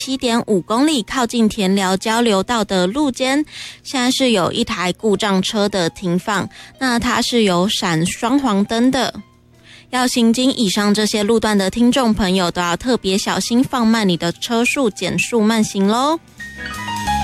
7.5公里靠近田寮交流道的路肩，现在是有一台故障车的停放，那它是有闪双黄灯的。要行经以上这些路段的听众朋友都要特别小心，放慢你的车速，减速慢行咯。